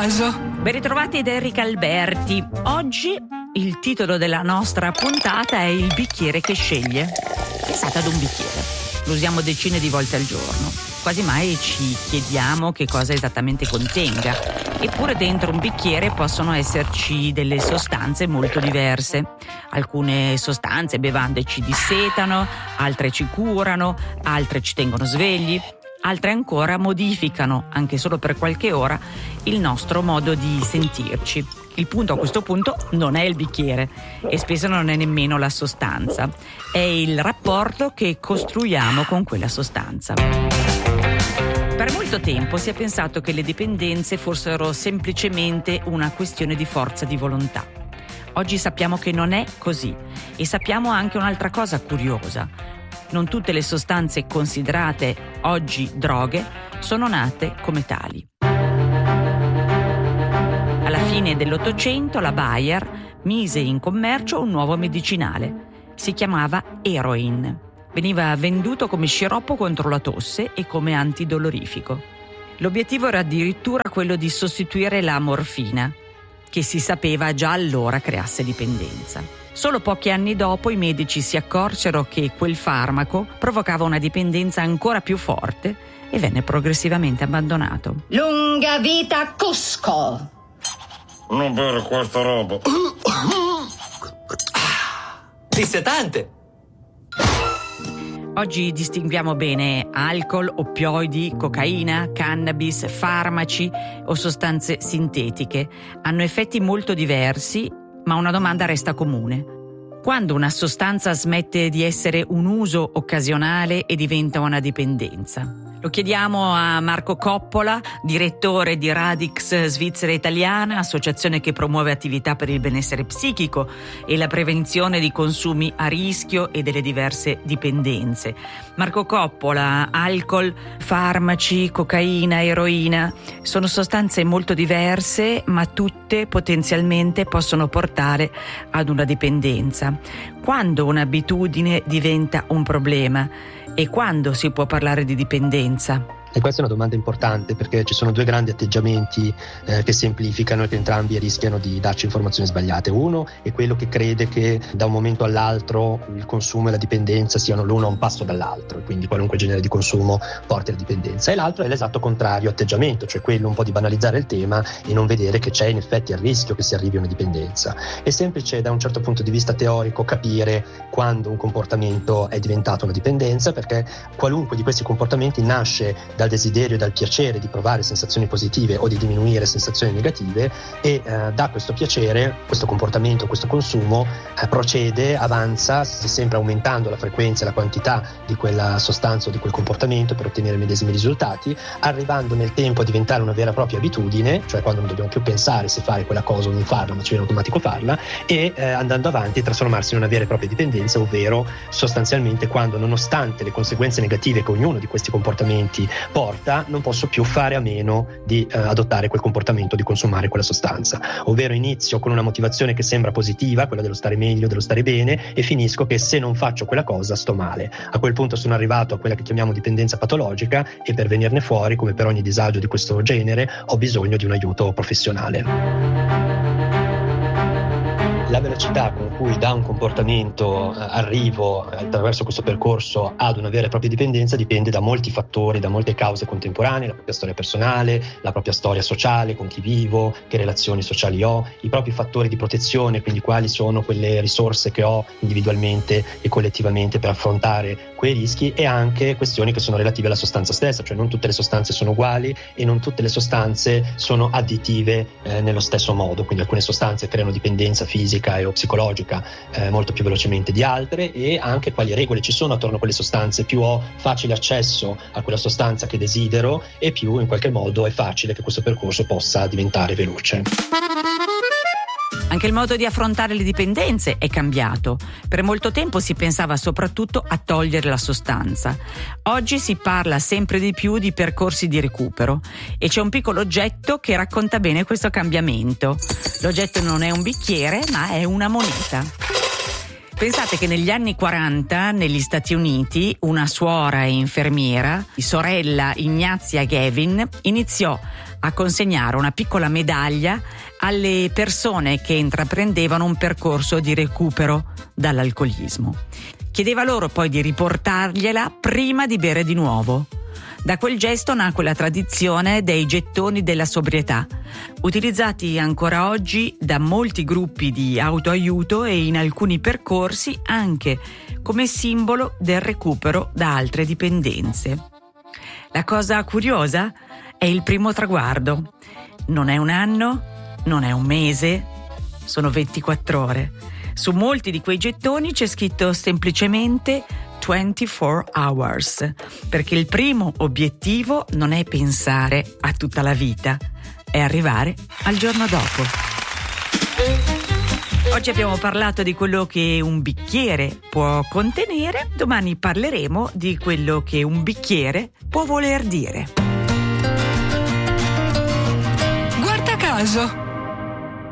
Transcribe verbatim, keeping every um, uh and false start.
caso. Ben ritrovati da Enrica Alberti. Oggi il titolo della nostra puntata è Il bicchiere che sceglie. Pensate ad un bicchiere. Lo usiamo decine di volte al giorno. Quasi mai ci chiediamo che cosa esattamente contenga. Eppure dentro un bicchiere possono esserci delle sostanze molto diverse. Alcune sostanze, bevande, ci dissetano, altre ci curano, altre ci tengono svegli. Altre ancora modificano, anche solo per qualche ora, il nostro modo di sentirci. Il punto a questo punto non è il bicchiere e spesso non è nemmeno la sostanza, è il rapporto che costruiamo con quella sostanza. Per molto tempo si è pensato che le dipendenze fossero semplicemente una questione di forza di volontà. Oggi sappiamo che non è così e sappiamo anche un'altra cosa curiosa. Non tutte le sostanze considerate oggi droghe sono nate come tali. Alla fine dell'Ottocento la Bayer mise in commercio un nuovo medicinale. Si chiamava Heroin. Veniva venduto come sciroppo contro la tosse e come antidolorifico. L'obiettivo era addirittura quello di sostituire la morfina, che si sapeva già allora creasse dipendenza. Solo pochi anni dopo i medici si accorsero che quel farmaco provocava una dipendenza ancora più forte e venne progressivamente abbandonato. Lunga vita Cusco! Non bere questa roba. Dissetante! Oggi distinguiamo bene alcol, oppioidi, cocaina, cannabis, farmaci o sostanze sintetiche. Hanno effetti molto diversi, ma una domanda resta comune. Quando una sostanza smette di essere un uso occasionale e diventa una dipendenza? Lo chiediamo a Marco Coppola, direttore di Radix Svizzera Italiana, associazione che promuove attività per il benessere psichico e la prevenzione di consumi a rischio e delle diverse dipendenze. Marco Coppola, alcol, farmaci, cocaina, eroina, sono sostanze molto diverse, ma tutte potenzialmente possono portare ad una dipendenza. Quando un'abitudine diventa un problema? E quando si può parlare di dipendenza? E questa è una domanda importante perché ci sono due grandi atteggiamenti eh, che semplificano e che entrambi rischiano di darci informazioni sbagliate. Uno è quello che crede che da un momento all'altro il consumo e la dipendenza siano l'uno a un passo dall'altro, e quindi qualunque genere di consumo porti alla dipendenza. E l'altro è l'esatto contrario atteggiamento, cioè quello un po' di banalizzare il tema e non vedere che c'è in effetti il rischio che si arrivi a una dipendenza. È semplice da un certo punto di vista teorico capire quando un comportamento è diventato una dipendenza, perché qualunque di questi comportamenti nasce da dal desiderio e dal piacere di provare sensazioni positive o di diminuire sensazioni negative e eh, da questo piacere, questo comportamento, questo consumo eh, procede, avanza, sempre aumentando la frequenza e la quantità di quella sostanza o di quel comportamento per ottenere i medesimi risultati, arrivando nel tempo a diventare una vera e propria abitudine, cioè quando non dobbiamo più pensare se fare quella cosa o non farla, ma ci viene automatico farla, e eh, andando avanti trasformarsi in una vera e propria dipendenza, ovvero sostanzialmente quando, nonostante le conseguenze negative che ognuno di questi comportamenti porta, non posso più fare a meno di eh, adottare quel comportamento, di consumare quella sostanza, ovvero inizio con una motivazione che sembra positiva, quella dello stare meglio, dello stare bene, e finisco che se non faccio quella cosa sto male. A quel punto sono arrivato a quella che chiamiamo dipendenza patologica e per venirne fuori, come per ogni disagio di questo genere, ho bisogno di un aiuto professionale. La velocità con cui da un comportamento eh, arrivo eh, attraverso questo percorso ad una vera e propria dipendenza dipende da molti fattori, da molte cause contemporanee, la propria storia personale, la propria storia sociale, con chi vivo, che relazioni sociali ho, i propri fattori di protezione, quindi quali sono quelle risorse che ho individualmente e collettivamente per affrontare quei rischi, e anche questioni che sono relative alla sostanza stessa, cioè non tutte le sostanze sono uguali e non tutte le sostanze sono additive eh, nello stesso modo, quindi alcune sostanze creano dipendenza fisica e o psicologica eh, molto più velocemente di altre, e anche quali regole ci sono attorno a quelle sostanze. Più ho facile accesso a quella sostanza che desidero e più in qualche modo è facile che questo percorso possa diventare veloce. Anche il modo di affrontare le dipendenze è cambiato. Per molto tempo si pensava soprattutto a togliere la sostanza. Oggi si parla sempre di più di percorsi di recupero e c'è un piccolo oggetto che racconta bene questo cambiamento. L'oggetto non è un bicchiere, ma è una moneta. Pensate che negli anni quaranta negli Stati Uniti una suora e infermiera, sorella Ignazia Gavin, iniziò a consegnare una piccola medaglia alle persone che intraprendevano un percorso di recupero dall'alcolismo. Chiedeva loro poi di riportargliela prima di bere di nuovo. Da quel gesto nacque la tradizione dei gettoni della sobrietà, utilizzati ancora oggi da molti gruppi di autoaiuto e in alcuni percorsi anche come simbolo del recupero da altre dipendenze. La cosa curiosa è il primo traguardo. Non è un anno, non è un mese, sono ventiquattro ore. Su molti di quei gettoni c'è scritto semplicemente ventiquattro hours, perché il primo obiettivo non è pensare a tutta la vita, è arrivare al giorno dopo. Oggi abbiamo parlato di quello che un bicchiere può contenere, domani parleremo di quello che un bicchiere può voler dire. Guarda caso!